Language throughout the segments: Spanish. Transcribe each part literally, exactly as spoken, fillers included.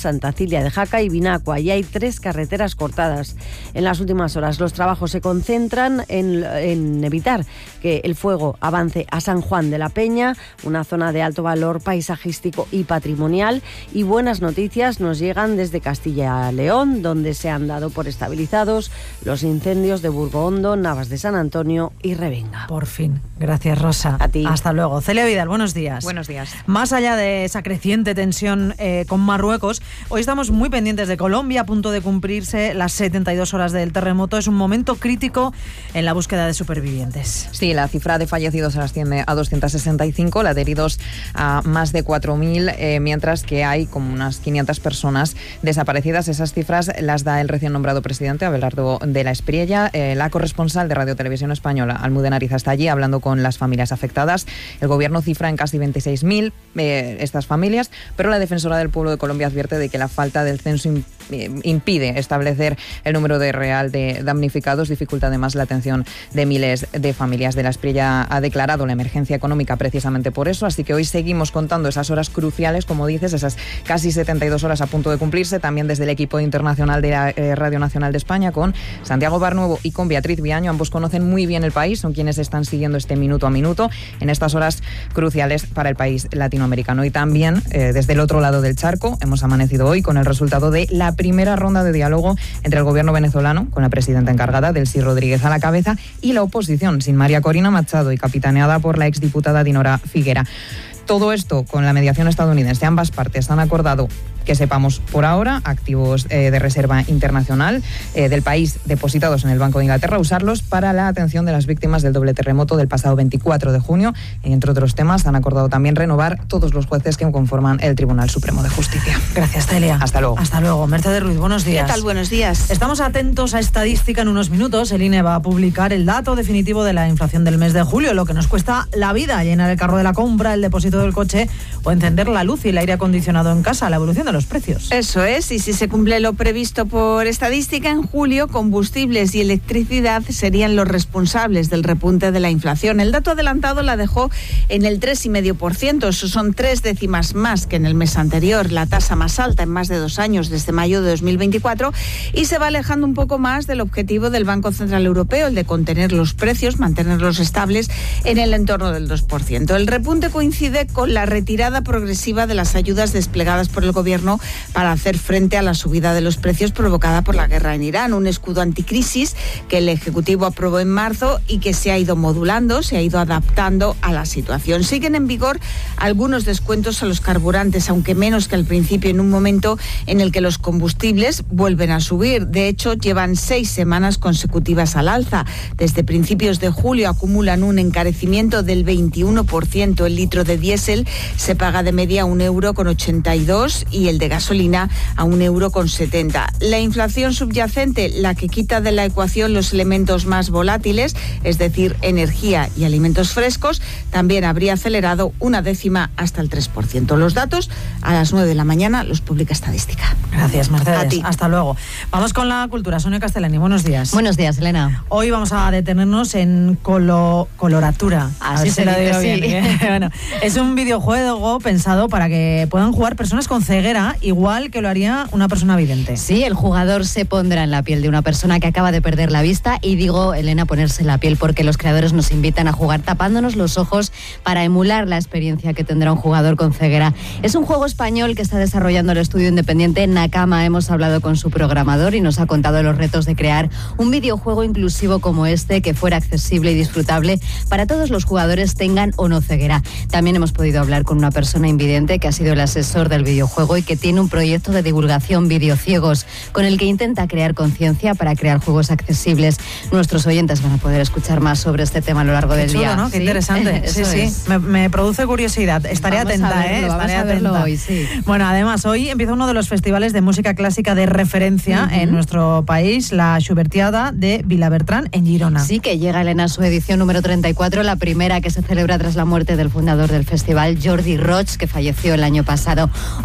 Santa Cilia de Jaca y Vinacua, y hay tres carreteras cortadas. En las últimas horas los trabajos se concentran en, en evitar que el fuego avance a San Juan de la Peña, una zona de alto valor paisajístico y patrimonial. Y buenas noticias nos llegan desde Castilla y León, donde se han dado por estabilizados los incendios de Burgohondo, Navas de San Antonio y Revenga. Por fin. Gracias, Rosa. A ti. Hasta luego. Celia Vidal, buenos días. Buenos días. Más allá de esa creciente tensión eh, con Marruecos, hoy estamos muy pendientes de Colombia, a punto de cumplirse las setenta y dos horas del terremoto. Es un momento crítico en la búsqueda de supervivientes. Sí, la cifra de fallecidos asciende a doscientos sesenta y cinco, la de heridos a más de cuatro mil, eh, mientras que hay como unas quinientas personas desaparecidas. Esas cifras las da el recién nombrado presidente, Abelardo de la Espriella. Eh, la corresponsal de Radio Televisión Española, Almudena Ariza, está allí hablando con las familias afectadas. El gobierno cifra en casi veintiséis mil eh, estas familias, pero la defensora del pueblo de Colombia advierte de que la falta del censo imp- impide establecer el número de real de damnificados, dificulta además la atención de miles de familias. De la Espriella ha declarado la emergencia económica precisamente por eso, así que hoy seguimos contando esas horas cruciales, como dices, esas casi setenta y dos horas a punto de cumplirse, también desde el equipo internacional de la eh, Radio Nacional de España, con Santiago Barnuevo y con Beatriz Viaño. Ambos conocen muy bien el país, son quienes están siguiendo este minuto a minuto en estas horas cruciales para el país latinoamericano. Y también eh, desde el otro lado del charco hemos amanecido hoy con el resultado de la primera ronda de diálogo entre el gobierno venezolano, con la presidenta encargada, Delcy Rodríguez a la cabeza, y la oposición, sin María Corina Machado y capitaneada por la exdiputada Dinora Figuera. Todo esto con la mediación estadounidense. Ambas partes han acordado, que sepamos por ahora, activos eh, de reserva internacional eh, del país depositados en el Banco de Inglaterra, usarlos para la atención de las víctimas del doble terremoto del pasado veinticuatro de junio. Y entre otros temas, han acordado también renovar todos los jueces que conforman el Tribunal Supremo de Justicia. Gracias, Celia. Hasta luego. Hasta luego. Mercedes Ruiz, buenos días. ¿Qué tal? Buenos días. Estamos atentos a estadística. En unos minutos el I N E va a publicar el dato definitivo de la inflación del mes de julio, lo que nos cuesta la vida, llenar el carro de la compra, el depósito del coche o encender la luz y el aire acondicionado en casa, la evolución de los precios. Eso es, y si se cumple lo previsto por estadística, en julio combustibles y electricidad serían los responsables del repunte de la inflación. El dato adelantado la dejó en el tres coma cinco por ciento, eso son tres décimas más que en el mes anterior, la tasa más alta en más de dos años, desde mayo de dos mil veinticuatro, y se va alejando un poco más del objetivo del Banco Central Europeo, el de contener los precios, mantenerlos estables en el entorno del dos por ciento. El repunte coincide con la retirada progresiva de las ayudas desplegadas por el gobierno para hacer frente a la subida de los precios provocada por la guerra en Irán, un escudo anticrisis que el Ejecutivo aprobó en marzo y que se ha ido modulando, se ha ido adaptando a la situación. Siguen en vigor algunos descuentos a los carburantes, aunque menos que al principio, en un momento en el que los combustibles vuelven a subir. De hecho, llevan seis semanas consecutivas al alza. Desde principios de julio acumulan un encarecimiento del veintiuno por ciento. El litro de diésel se paga de media un euro con ochenta y dos y el de gasolina a un euro con setenta. La inflación subyacente, la que quita de la ecuación los elementos más volátiles, es decir, energía y alimentos frescos, también habría acelerado una décima hasta el tres por ciento. Los datos a las nueve de la mañana los publica Estadística. Gracias, Mercedes. A ti. Hasta luego. Vamos con la cultura. Sonia Castellani, buenos días. Buenos días, Elena. Hoy vamos a detenernos en colo, coloratura. Así a ver se si la dice, digo sí. bien. Bueno, es un videojuego pensado para que puedan jugar personas con ceguera, igual que lo haría una persona vidente. Sí, el jugador se pondrá en la piel de una persona que acaba de perder la vista, y digo, Elena, ponerse en la piel porque los creadores nos invitan a jugar tapándonos los ojos para emular la experiencia que tendrá un jugador con ceguera. Es un juego español que está desarrollando el estudio independiente Nakama. Hemos hablado con su programador y nos ha contado los retos de crear un videojuego inclusivo como este, que fuera accesible y disfrutable para todos los jugadores, tengan o no ceguera. También hemos podido hablar con una persona invidente que ha sido el asesor del videojuego y que tiene un proyecto de divulgación Videociegos, con el que intenta crear conciencia para crear juegos accesibles. Nuestros oyentes van a poder escuchar más sobre este tema a lo largo Qué del chulo, día. ¿no? Qué ¿Sí? interesante. Sí, Eso sí. es. Me, me produce curiosidad. Estaré Vamos atenta, a verlo, ¿eh? vamos Estaré a verlo atenta. hoy, sí. Bueno, además, hoy empieza uno de los festivales de música clásica de referencia Uh-huh. en nuestro país, la Schubertiada de Vilabertrán, en Girona. Sí, que llega, Elena, a su edición número treinta y cuatro, la primera que se celebra tras la muerte del fundador del festival, Jordi Roig, que falleció el año pasado. Obviamente su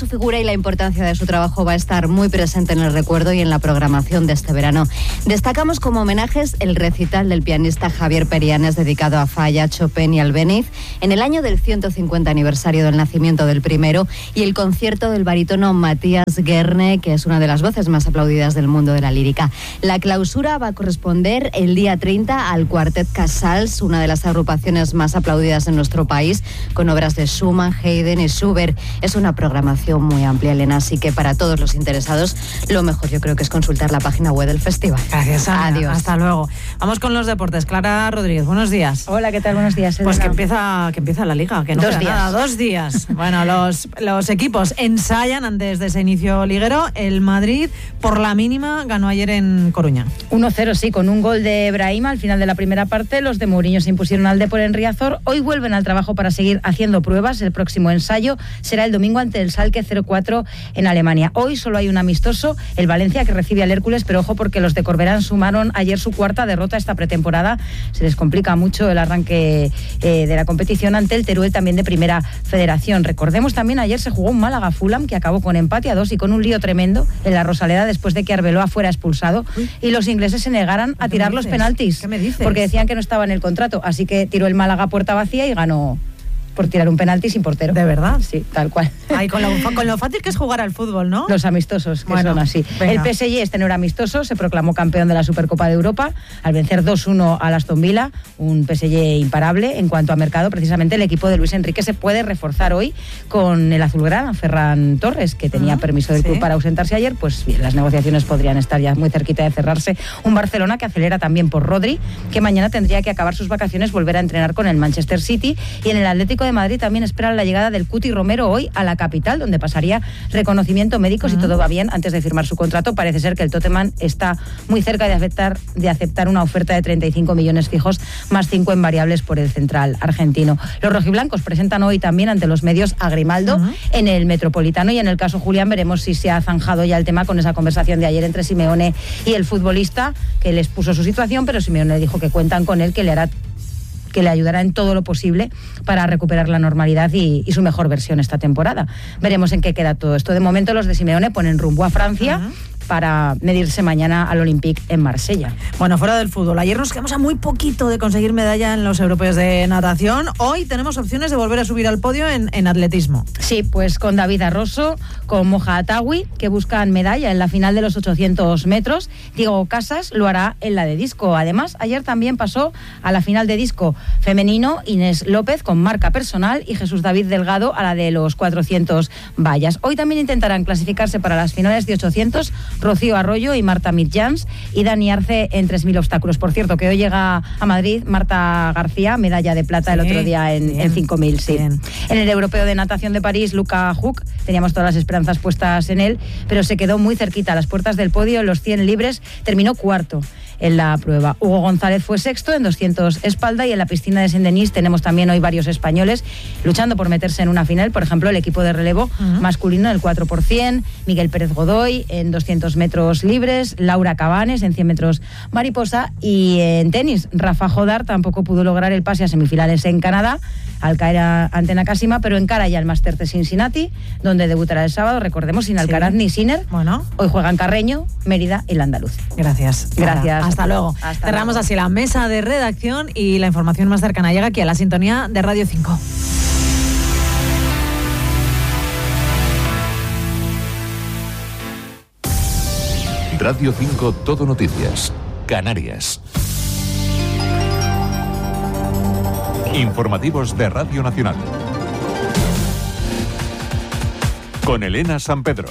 su figura y la importancia de su trabajo va a estar muy presente en el recuerdo y en la programación de este verano. Destacamos como homenajes el recital del pianista Javier Perianes dedicado a Falla, Chopin y Albéniz en el año del ciento cincuenta aniversario del nacimiento del primero, y el concierto del barítono Matías Guerne, que es una de las voces más aplaudidas del mundo de la lírica. La clausura va a corresponder el día treinta al Quartet Casals, una de las agrupaciones más aplaudidas en nuestro país, con obras de Schumann, Haydn y Schubert. Es una programación muy amplia, Elena, así que para todos los interesados, lo mejor yo creo que es consultar la página web del festival. Gracias, Ana. Adiós. Hasta luego. Vamos con los deportes. Clara Rodríguez, buenos días. Hola, ¿qué tal? Buenos días, Elena. Pues que empieza, que empieza la liga, que no Dos queda días. nada, dos días. Bueno, los, los equipos ensayan antes de ese inicio liguero. El Madrid, por la mínima, ganó ayer en Coruña. uno cero, sí, con un gol de Brahima al final de la primera parte. Los de Mourinho se impusieron al Depor en Riazor. Hoy vuelven al trabajo para seguir haciendo pruebas. El próximo ensayo será el domingo ante el Schalke cero cuatro en Alemania. Hoy solo hay un amistoso, el Valencia, que recibe al Hércules, pero ojo porque los de Corberán sumaron ayer su cuarta derrota esta pretemporada. Se les complica mucho el arranque eh, de la competición ante el Teruel, también de Primera Federación. Recordemos también, ayer se jugó un Málaga-Fulham que acabó con empate a dos y con un lío tremendo en la Rosaleda después de que Arbeloa fuera expulsado. Uy. Y los ingleses se negaran a tirar los penaltis. ¿Qué me dices? Porque decían que no estaba en el contrato, así que tiró el Málaga a puerta vacía y ganó por tirar un penalti sin portero. ¿De verdad? Sí, tal cual. Ay, con, lo, con lo fácil que es jugar al fútbol, ¿no? Los amistosos, que bueno, son así. Venga. El P S G, este no era amistoso, se proclamó campeón de la Supercopa de Europa al vencer dos uno al Aston Villa, un P S G imparable. En cuanto a mercado, precisamente el equipo de Luis Enrique se puede reforzar hoy con el azulgrana, Ferran Torres, que tenía uh-huh. permiso del club sí. para ausentarse ayer. Pues bien, las negociaciones podrían estar ya muy cerquita de cerrarse. Un Barcelona que acelera también por Rodri, que mañana tendría que acabar sus vacaciones, volver a entrenar con el Manchester City. Y en el Atlético de Madrid también espera la llegada del Cuti Romero hoy a la capital, donde pasaría reconocimiento médico. Uh-huh. Si todo va bien, antes de firmar su contrato. Parece ser que el Tottenham está muy cerca de aceptar, de aceptar una oferta de treinta y cinco millones fijos más cinco en variables por el central argentino. Los rojiblancos presentan hoy también ante los medios a Grimaldo uh-huh. en el Metropolitano, y en el caso Julián veremos si se ha zanjado ya el tema con esa conversación de ayer entre Simeone y el futbolista, que les puso su situación, pero Simeone dijo que cuentan con él, que le hará que le ayudará en todo lo posible para recuperar la normalidad y, y su mejor versión esta temporada. Veremos en qué queda todo esto. De momento los de Simeone ponen rumbo a Francia uh-huh. para medirse mañana al Olympique en Marsella. Bueno, fuera del fútbol, ayer nos quedamos a muy poquito de conseguir medalla en los europeos de natación. Hoy tenemos opciones de volver a subir al podio en, en atletismo. Sí, pues con David Arroso, con Moja Atawi, que buscan medalla en la final de los ochocientos metros. Diego Casas lo hará en la de disco. Además, ayer también pasó a la final de disco femenino Inés López con marca personal y Jesús David Delgado a la de los cuatrocientos vallas. Hoy también intentarán clasificarse para las finales de ochocientos Rocío Arroyo y Marta Mitjans, y Dani Arce en tres mil obstáculos. Por cierto, que hoy llega a Madrid Marta García, medalla de plata sí, el otro día en, bien, en cinco mil. Sí. En el Europeo de Natación de París, Luca Huck, teníamos todas las esperanzas puestas en él, pero se quedó muy cerquita a las puertas del podio. En los cien libres terminó cuarto en la prueba. Hugo González fue sexto en doscientos espalda, y en la piscina de Saint-Denis tenemos también hoy varios españoles luchando por meterse en una final. Por ejemplo, el equipo de relevo uh-huh. masculino en el cuatro por cien, Miguel Pérez Godoy en doscientos metros libres, Laura Cabanes en cien metros mariposa, y en tenis Rafa Jodar tampoco pudo lograr el pase a semifinales en Canadá al caer ante Nakashima, pero encara ya el Máster de Cincinnati, donde debutará el sábado, recordemos, sin Alcaraz sí. ni Sinner. Bueno. Hoy juegan Carreño, Mérida y Landaluz. Gracias. Gracias. Hasta luego. Hasta Cerramos luego. así la mesa de redacción, y la información más cercana llega aquí a la sintonía de Radio cinco. Radio cinco, Todo Noticias, Canarias. Informativos de Radio Nacional. Con Elena San Pedro.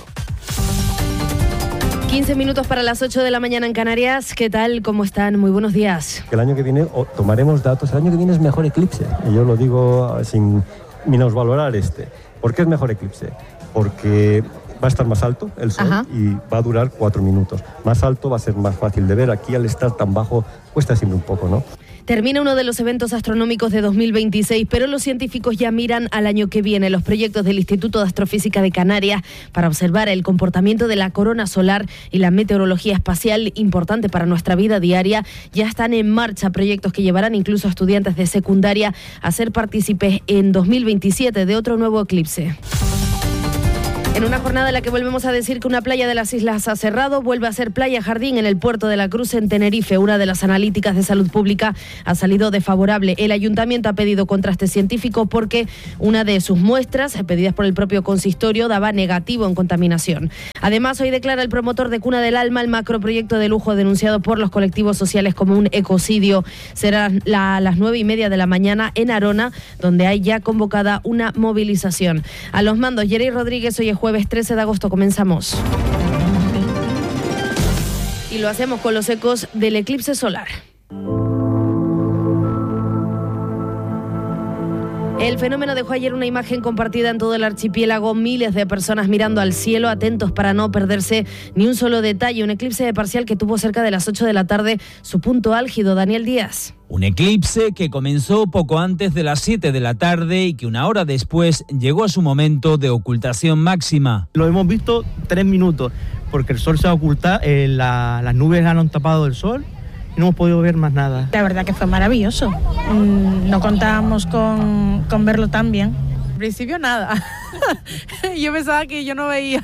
quince minutos para las ocho de la mañana en Canarias. ¿Qué tal? ¿Cómo están? Muy buenos días. El año que viene tomaremos datos. El año que viene es mejor eclipse. Y yo lo digo sin minusvalorar este. ¿Por qué es mejor eclipse? Porque va a estar más alto el sol. Ajá. Y va a durar cuatro minutos. Más alto va a ser más fácil de ver. Aquí al estar tan bajo cuesta siempre un poco, ¿no? Termina uno de los eventos astronómicos de dos mil veintiséis, pero los científicos ya miran al año que viene. Los proyectos del Instituto de Astrofísica de Canarias para observar el comportamiento de la corona solar y la meteorología espacial, importante para nuestra vida diaria, ya están en marcha. Proyectos que llevarán incluso a estudiantes de secundaria a ser partícipes en dos mil veintisiete de otro nuevo eclipse. En una jornada en la que volvemos a decir que una playa de las islas ha cerrado, vuelve a ser Playa Jardín en el puerto de la Cruz en Tenerife. Una de las analíticas de salud pública ha salido desfavorable. El ayuntamiento ha pedido contraste científico porque una de sus muestras, pedidas por el propio consistorio, daba negativo en contaminación. Además, hoy declara el promotor de Cuna del Alma el macroproyecto de lujo denunciado por los colectivos sociales como un ecocidio. Será la, a las nueve y media de la mañana en Arona, donde hay ya convocada una movilización. A los mandos, Jerry Rodríguez, hoy es jueves trece de agosto, comenzamos. Y lo hacemos con los ecos del eclipse solar. El fenómeno dejó ayer una imagen compartida en todo el archipiélago, miles de personas mirando al cielo, atentos para no perderse ni un solo detalle. Un eclipse parcial que tuvo cerca de las ocho de la tarde su punto álgido. Daniel Díaz. Un eclipse que comenzó poco antes de las siete de la tarde y que una hora después llegó a su momento de ocultación máxima. Lo hemos visto tres minutos, porque el sol se ha ocultado, eh, la, las nubes han tapado el sol y no hemos podido ver más nada. La verdad que fue maravilloso. Mm, no contábamos con, con verlo tan bien. Al principio nada. Yo pensaba que yo no veía.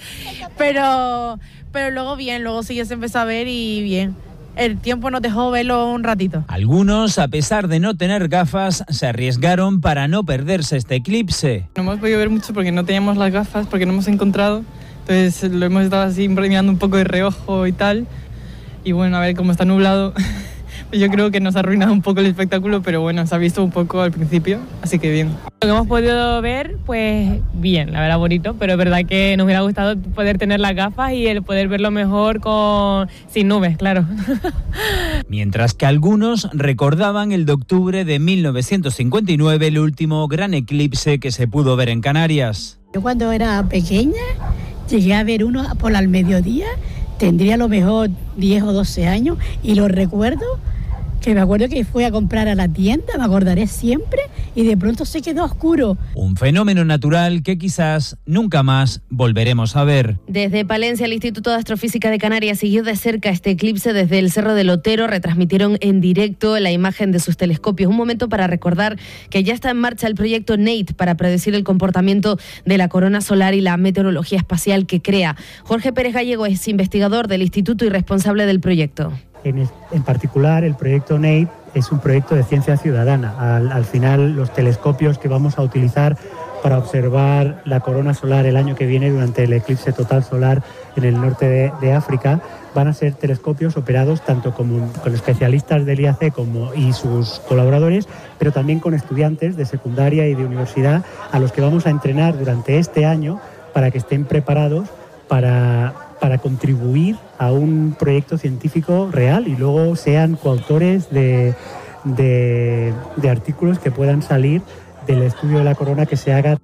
Pero, pero luego bien, luego sí ya se empezó a ver y bien. El tiempo nos dejó verlo un ratito. Algunos, a pesar de no tener gafas, se arriesgaron para no perderse este eclipse. No hemos podido ver mucho porque no teníamos las gafas, porque no hemos encontrado. Entonces lo hemos estado así mirando un poco de reojo y tal. Y bueno, a ver cómo está nublado. Yo creo que nos ha arruinado un poco el espectáculo, pero bueno, se ha visto un poco al principio, así que bien. Lo que hemos podido ver, pues bien, la verdad bonito, pero es verdad que nos hubiera gustado poder tener las gafas y el poder verlo mejor con sin nubes, claro. Mientras que algunos recordaban el de octubre de mil novecientos cincuenta y nueve, el último gran eclipse que se pudo ver en Canarias. Yo cuando era pequeña llegué a ver uno por al mediodía, tendría a lo mejor diez o doce años y lo recuerdo. Que me acuerdo que fui a comprar a la tienda, me acordaré siempre, y de pronto se quedó oscuro. Un fenómeno natural que quizás nunca más volveremos a ver. Desde Palencia, el Instituto de Astrofísica de Canarias siguió de cerca este eclipse desde el Cerro del Otero. Retransmitieron en directo la imagen de sus telescopios. Un momento para recordar que ya está en marcha el proyecto NATE para predecir el comportamiento de la corona solar y la meteorología espacial que crea. Jorge Pérez Gallego es investigador del instituto y responsable del proyecto. En, en particular, el proyecto NATE es un proyecto de ciencia ciudadana. Al, al final, los telescopios que vamos a utilizar para observar la corona solar el año que viene durante el eclipse total solar en el norte de, de África van a ser telescopios operados tanto como, con especialistas del I A C como, y sus colaboradores, pero también con estudiantes de secundaria y de universidad a los que vamos a entrenar durante este año para que estén preparados para... para contribuir a un proyecto científico real y luego sean coautores de, de, de artículos que puedan salir del estudio de la corona que se haga.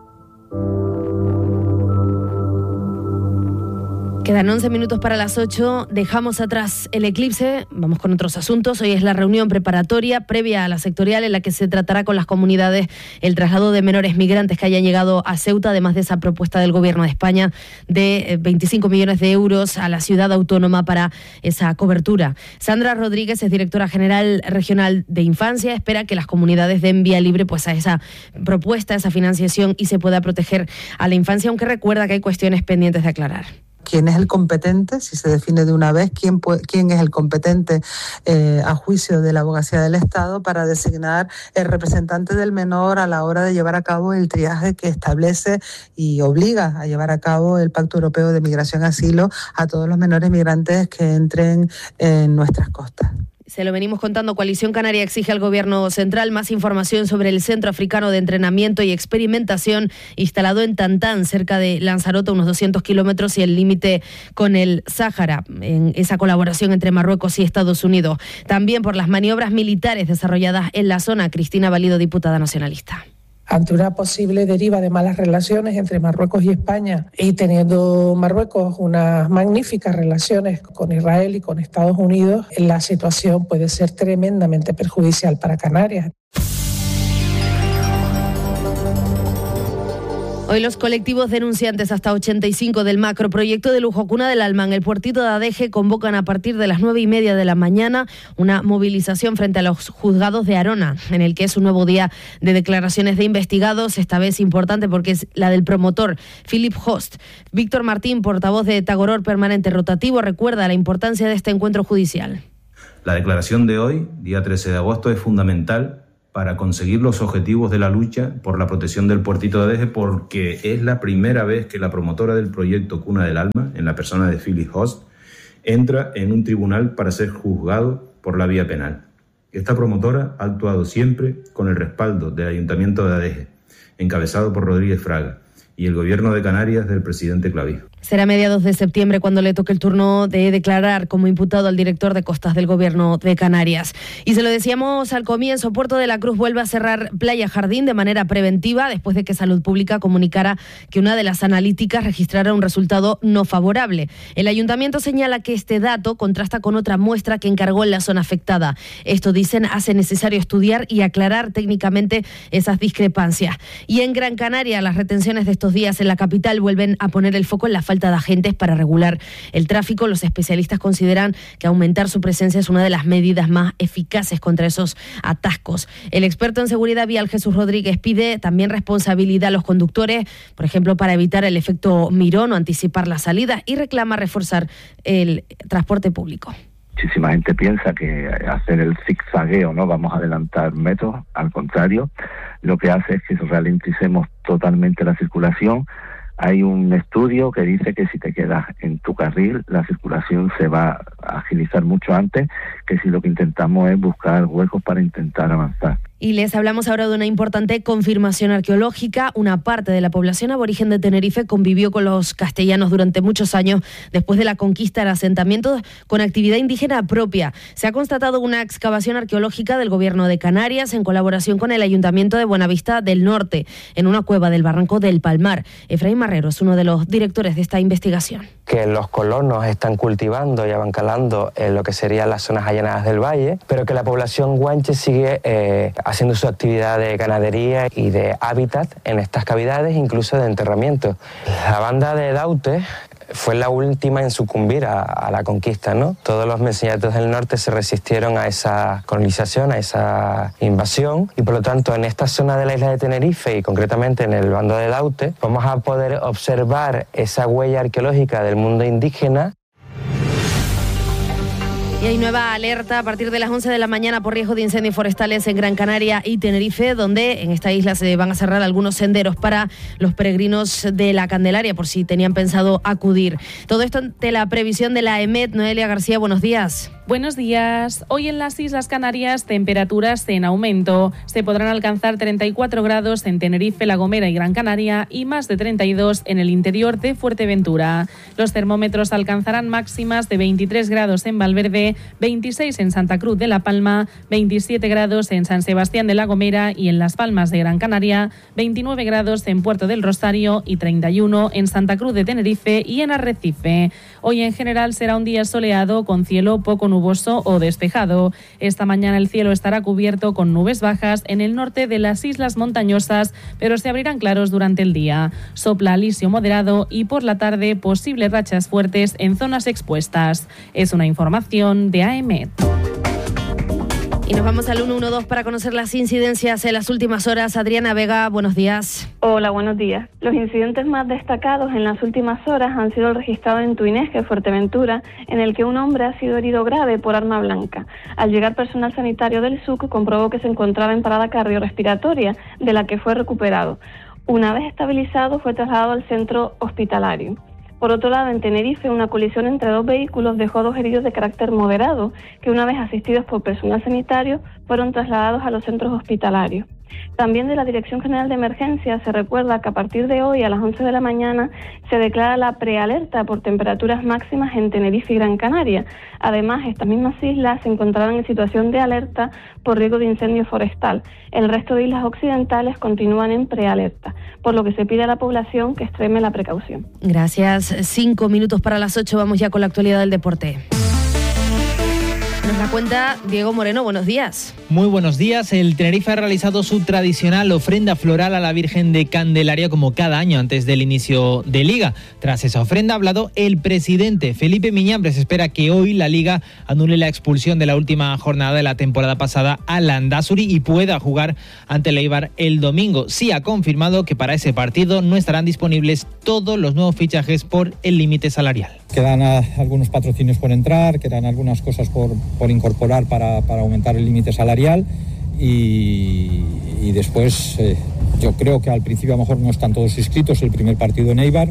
Quedan once minutos para las ocho, dejamos atrás el eclipse, vamos con otros asuntos. Hoy es la reunión preparatoria previa a la sectorial en la que se tratará con las comunidades el traslado de menores migrantes que hayan llegado a Ceuta, además de esa propuesta del Gobierno de España de veinticinco millones de euros a la ciudad autónoma para esa cobertura. Sandra Rodríguez es directora general regional de Infancia, espera que las comunidades den vía libre pues a esa propuesta, a esa financiación y se pueda proteger a la infancia, aunque recuerda que hay cuestiones pendientes de aclarar. ¿Quién es el competente? Si se define de una vez, ¿quién, puede, quién es el competente eh, a juicio de la Abogacía del Estado para designar el representante del menor a la hora de llevar a cabo el triaje que establece y obliga a llevar a cabo el Pacto Europeo de Migración y Asilo a todos los menores migrantes que entren en nuestras costas? Se lo venimos contando. Coalición Canaria exige al Gobierno central más información sobre el Centro Africano de Entrenamiento y Experimentación instalado en Tantán, cerca de Lanzarote, unos doscientos kilómetros y el límite con el Sáhara, en esa colaboración entre Marruecos y Estados Unidos. También por las maniobras militares desarrolladas en la zona. Cristina Valido, diputada nacionalista. Ante una posible deriva de malas relaciones entre Marruecos y España y teniendo Marruecos unas magníficas relaciones con Israel y con Estados Unidos, la situación puede ser tremendamente perjudicial para Canarias. Hoy los colectivos denunciantes hasta ochenta y cinco del macroproyecto de lujo Cuna del Alma en el puertito de Adeje convocan a partir de las nueve y media de la mañana una movilización frente a los juzgados de Arona, en el que es un nuevo día de declaraciones de investigados, esta vez importante porque es la del promotor Philip Host. Víctor Martín, portavoz de Tagoror Permanente Rotativo, recuerda la importancia de este encuentro judicial. La declaración de hoy, día trece de agosto, es fundamental para conseguir los objetivos de la lucha por la protección del puertito de Adeje, porque es la primera vez que la promotora del proyecto Cuna del Alma, en la persona de Philip Host, entra en un tribunal para ser juzgado por la vía penal. Esta promotora ha actuado siempre con el respaldo del Ayuntamiento de Adeje, encabezado por Rodríguez Fraga, y el Gobierno de Canarias del presidente Clavijo. Será a mediados de septiembre cuando le toque el turno de declarar como imputado al director de costas del Gobierno de Canarias. Y se lo decíamos al comienzo, Puerto de la Cruz vuelve a cerrar Playa Jardín de manera preventiva después de que Salud Pública comunicara que una de las analíticas registrara un resultado no favorable. El ayuntamiento señala que este dato contrasta con otra muestra que encargó en la zona afectada. Esto, dicen, hace necesario estudiar y aclarar técnicamente esas discrepancias. Y en Gran Canaria, las retenciones de estos días en la capital vuelven a poner el foco en la falta de agentes para regular el tráfico. Los especialistas consideran que aumentar su presencia es una de las medidas más eficaces contra esos atascos. El experto en seguridad vial Jesús Rodríguez pide también responsabilidad a los conductores, por ejemplo, para evitar el efecto mirón o anticipar la salida, y reclama reforzar el transporte público. Muchísima gente piensa que hacer el zigzagueo no vamos a adelantar metros, al contrario, lo que hace es que ralenticemos totalmente la circulación. Hay un estudio que dice que si te quedas en tu carril, la circulación se va a agilizar mucho antes que si lo que intentamos es buscar huecos para intentar avanzar. Y les hablamos ahora de una importante confirmación arqueológica. Una parte de la población aborigen de Tenerife convivió con los castellanos durante muchos años después de la conquista del asentamiento con actividad indígena propia. Se ha constatado una excavación arqueológica del Gobierno de Canarias en colaboración con el Ayuntamiento de Buenavista del Norte, en una cueva del Barranco del Palmar. Efraín Marrero es uno de los directores de esta investigación. Que los colonos están cultivando y abancalando en lo que serían las zonas allanadas del valle, pero que la población guanche sigue eh, haciendo su actividad de ganadería y de hábitat en estas cavidades, incluso de enterramiento. La banda de Daute fue la última en sucumbir a, a la conquista, ¿no? Todos los menceñatos del norte se resistieron a esa colonización, a esa invasión, y por lo tanto en esta zona de la isla de Tenerife y concretamente en el bando de Daute vamos a poder observar esa huella arqueológica del mundo indígena. Y hay nueva alerta a partir de las once de la mañana por riesgo de incendios forestales en Gran Canaria y Tenerife, donde en esta isla se van a cerrar algunos senderos para los peregrinos de la Candelaria, por si tenían pensado acudir. Todo esto ante la previsión de la EMET. Noelia García, buenos días. Buenos días. Hoy en las Islas Canarias, temperaturas en aumento. Se podrán alcanzar treinta y cuatro grados en Tenerife, La Gomera y Gran Canaria y más de treinta y dos en el interior de Fuerteventura. Los termómetros alcanzarán máximas de veintitrés grados en Valverde, veintiséis en Santa Cruz de La Palma, veintisiete grados en San Sebastián de La Gomera y en Las Palmas de Gran Canaria, veintinueve grados en Puerto del Rosario y treinta y uno en Santa Cruz de Tenerife y en Arrecife. Hoy en general será un día soleado con cielo poco nuboso o despejado. Esta mañana el cielo estará cubierto con nubes bajas en el norte de las islas montañosas, pero se abrirán claros durante el día. Sopla alisio moderado y por la tarde posibles rachas fuertes en zonas expuestas. Es una información de A E M E T. Y nos vamos al ciento doce para conocer las incidencias en las últimas horas. Adriana Vega, buenos días. Hola, buenos días. Los incidentes más destacados en las últimas horas han sido registrados en Tuineje, Fuerteventura, en el que un hombre ha sido herido grave por arma blanca. Al llegar personal sanitario del S U C, comprobó que se encontraba en parada cardiorrespiratoria, de la que fue recuperado. Una vez estabilizado, fue trasladado al centro hospitalario. Por otro lado, en Tenerife, una colisión entre dos vehículos dejó dos heridos de carácter moderado, que una vez asistidos por personal sanitario, fueron trasladados a los centros hospitalarios. También de la Dirección General de Emergencias se recuerda que a partir de hoy a las once de la mañana se declara la prealerta por temperaturas máximas en Tenerife y Gran Canaria. Además, estas mismas islas se encontrarán en situación de alerta por riesgo de incendio forestal. El resto de islas occidentales continúan en prealerta, por lo que se pide a la población que extreme la precaución. Gracias. Cinco minutos para las ocho. Vamos ya con la actualidad del deporte. Nos la cuenta Diego Moreno. Buenos días. Muy buenos días. El Tenerife ha realizado su tradicional ofrenda floral a la Virgen de Candelaria como cada año antes del inicio de Liga. Tras esa ofrenda ha hablado el presidente Felipe Miñambres. Espera que hoy la Liga anule la expulsión de la última jornada de la temporada pasada a Landázuri y pueda jugar ante el Eibar el domingo. Sí ha confirmado que para ese partido no estarán disponibles todos los nuevos fichajes por el límite salarial. Quedan a, algunos patrocinios por entrar, quedan algunas cosas por, por incorporar para, para aumentar el límite salarial y, y después eh, yo creo que al principio a lo mejor no están todos inscritos el primer partido en Eibar,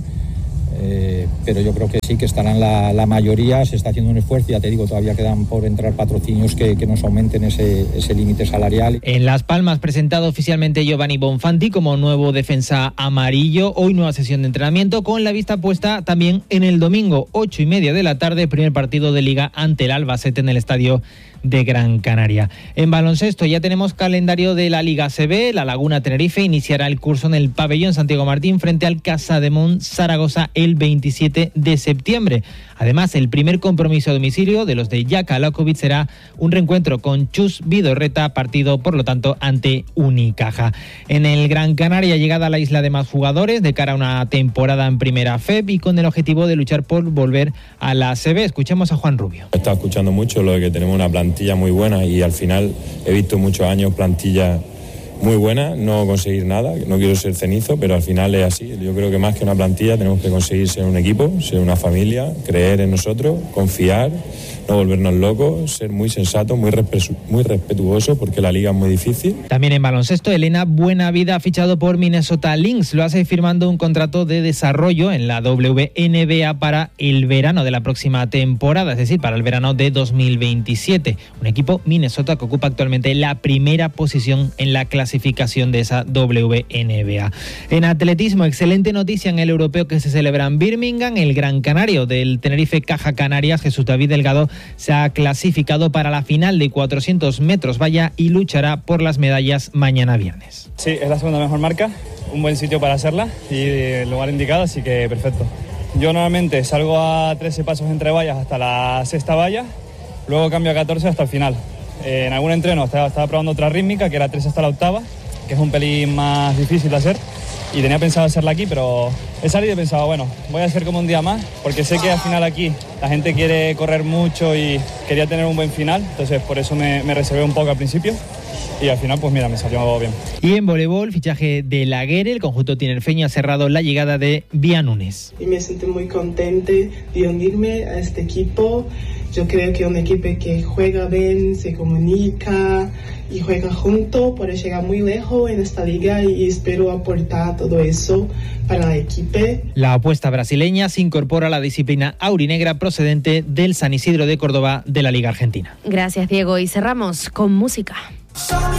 eh, pero yo creo que sí que estarán la, la mayoría, se está haciendo un esfuerzo, ya te digo, todavía quedan por entrar patrocinios que, que nos aumenten ese, ese límite salarial. En Las Palmas, presentado oficialmente Giovanni Bonfanti como nuevo defensa amarillo, hoy nueva sesión de entrenamiento con la vista puesta también en el domingo, ocho y media de la tarde, primer partido de Liga ante el Albacete en el estadio de Gran Canaria. En baloncesto ya tenemos calendario de la Liga A C B. La Laguna Tenerife iniciará el curso en el pabellón Santiago Martín frente al Casademont Zaragoza el veintisiete de septiembre. Además, el primer compromiso a domicilio de los de Jaka Lakovic será un reencuentro con Chus Vidorreta, partido por lo tanto ante Unicaja. En el Gran Canaria, llegada a la isla de más jugadores de cara a una temporada en primera F E B y con el objetivo de luchar por volver a la A C B. Escuchemos a Juan Rubio. He estado escuchando mucho lo de que tenemos una plantilla muy buena y al final he visto muchos años plantilla muy buena, no conseguir nada, no quiero ser cenizo, pero al final es así. Yo creo que más que una plantilla tenemos que conseguir ser un equipo, ser una familia, creer en nosotros, confiar, no volvernos locos, ser muy sensatos, muy, respetu- muy respetuosos, porque la liga es muy difícil. También en baloncesto, Elena Buenavida ha fichado por Minnesota Lynx. Lo hace firmando un contrato de desarrollo en la W N B A para el verano de la próxima temporada, es decir, para el verano de dos mil veintisiete. Un equipo Minnesota que ocupa actualmente la primera posición en la clasificación de esa W N B A. En atletismo, excelente noticia en el europeo que se celebra en Birmingham. El Gran Canario del Tenerife Caja Canarias, Jesús David Delgado, se ha clasificado para la final de cuatrocientos metros valla y luchará por las medallas mañana viernes. Sí, es la segunda mejor marca, un buen sitio para hacerla y el lugar indicado, así que perfecto. Yo normalmente salgo a trece pasos entre vallas hasta la sexta valla, luego cambio a catorce hasta el final. Eh, en algún entreno estaba, estaba probando otra rítmica, que era tres hasta la octava, que es un pelín más difícil de hacer. Y tenía pensado hacerla aquí, pero he salido y he pensado, bueno, voy a hacer como un día más, porque sé que al final aquí la gente quiere correr mucho y quería tener un buen final, entonces por eso me, me reservé un poco al principio y al final pues mira, me salió bien. Y en voleibol, fichaje de Laguere, el conjunto tinerfeño ha cerrado la llegada de Bia Núñez. Y me siento muy contenta de unirme a este equipo. Yo creo que un equipo que juega bien, se comunica y juega junto puede llegar muy lejos en esta liga y espero aportar todo eso para el equipo. La apuesta brasileña se incorpora a la disciplina aurinegra procedente del San Isidro de Córdoba de la Liga Argentina. Gracias, Diego. Y cerramos con música.